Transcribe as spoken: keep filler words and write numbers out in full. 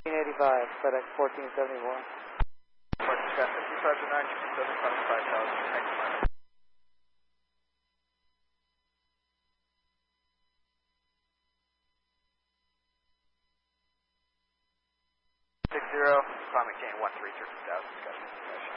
eighty-five, FedEx fourteen seventy-one. fourteen seventy, two thousand nine, seventy-five thousand, next line. six zero, Climate Gain one three three thousand, discussion.